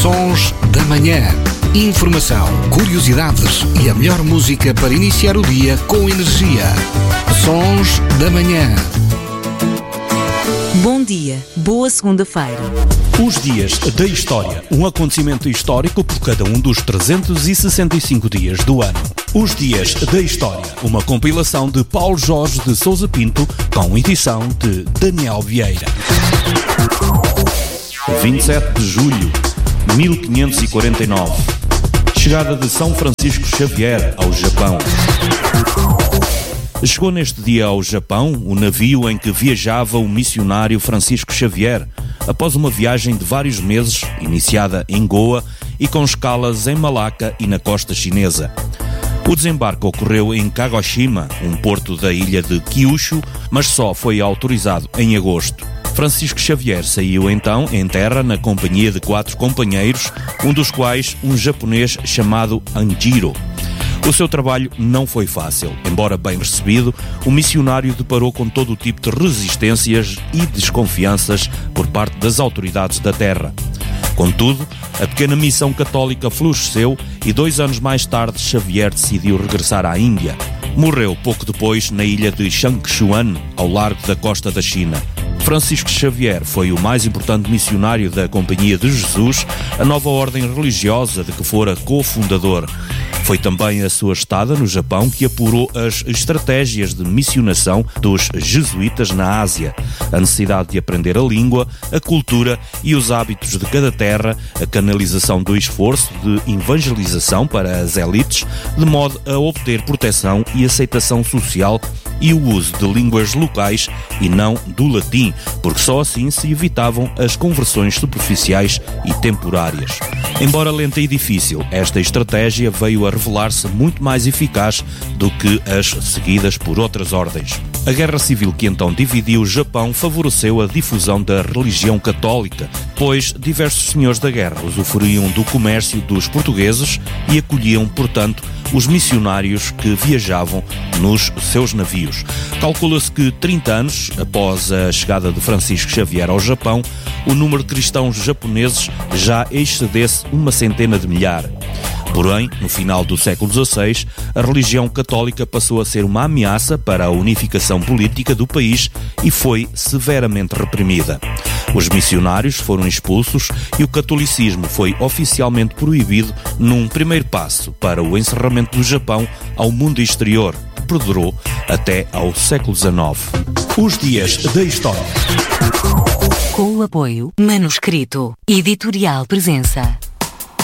Sons da Manhã. Informação, curiosidades e a melhor música para iniciar o dia com energia. Sons da Manhã. Bom dia, boa segunda-feira. Os dias da história, um acontecimento histórico por cada um dos 365 dias do ano. Os dias da história, uma compilação de Paulo Jorge de Sousa Pinto, com edição de Daniel Vieira. 27 de julho, 1549. Chegada de São Francisco Xavier ao Japão. Chegou neste dia ao Japão o navio em que viajava o missionário Francisco Xavier, após uma viagem de vários meses, iniciada em Goa e com escalas em Malaca e na costa chinesa. O desembarque ocorreu em Kagoshima, um porto da ilha de Kyushu, mas só foi autorizado em agosto. Francisco Xavier saiu então em terra na companhia de 4 companheiros, um dos quais um japonês chamado Anjiro. O seu trabalho não foi fácil. Embora bem recebido, o missionário deparou com todo o tipo de resistências e desconfianças por parte das autoridades da terra. Contudo, a pequena missão católica floresceu e 2 anos mais tarde Xavier decidiu regressar à Índia. Morreu pouco depois na ilha de Changshuan, ao largo da costa da China. Francisco Xavier foi o mais importante missionário da Companhia de Jesus, a nova ordem religiosa de que fora cofundador. Foi também a sua estada no Japão que apurou as estratégias de missionação dos jesuítas na Ásia, a necessidade de aprender a língua, a cultura e os hábitos de cada terra, a canalização do esforço de evangelização para as elites, de modo a obter proteção e aceitação social e o uso de línguas locais e não do latim, porque só assim se evitavam as conversões superficiais e temporárias. Embora lenta e difícil, esta estratégia veio a revelar-se muito mais eficaz do que as seguidas por outras ordens. A guerra civil que então dividiu o Japão favoreceu a difusão da religião católica, pois diversos senhores da guerra usufruíam do comércio dos portugueses e acolhiam, portanto, os missionários que viajavam nos seus navios. Calcula-se que 30 anos após a chegada de Francisco Xavier ao Japão, o número de cristãos japoneses já excedesse 100 milhares. Porém, no final do século XVI, a religião católica passou a ser uma ameaça para a unificação política do país e foi severamente reprimida. Os missionários foram expulsos e o catolicismo foi oficialmente proibido num primeiro passo para o encerramento do Japão ao mundo exterior, que perdurou até ao século XIX. Os dias da história. Com o apoio Manuscrito Editorial Presença.